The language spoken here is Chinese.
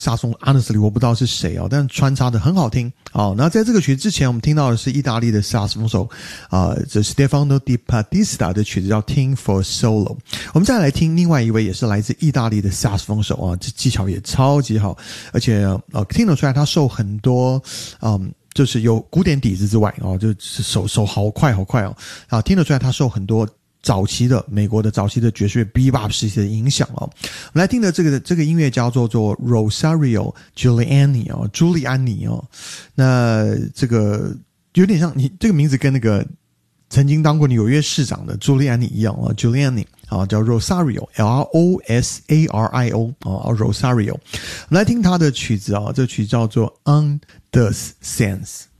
萨松 honestly 我不知道是谁哦，但穿插的很好听哦。那在这个曲子之前，我们听到的是意大利的萨克斯风手这 Stefano Di Battista 的曲子叫 Ting for Solo。我们再来听另外一位也是来自意大利的萨克斯风手啊，这技巧也超级好，而且听得出来他受很多就是有古典底子之外哦，就是手好快哦，听得出来他受很多美国的早期的爵士乐 Bebop 时期的影响哦。我们来听的这个音乐叫做 Rosario Giuliani 哦，朱利安尼哦。那这个有点像你这个名字跟那个曾经当过纽约市长的朱利安尼一样哦 ，Giuliani 啊，叫 Rosario Rosario 哦 Rosario。我们来听他的曲子啊，这个曲叫做 On the Sense。